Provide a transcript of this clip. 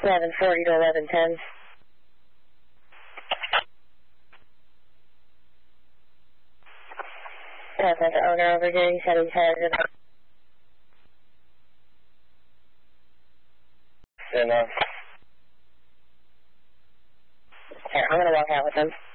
1140 to 1110. Contact the owner over here. He said he's headed up. Enough. Here, I'm going to walk out with him.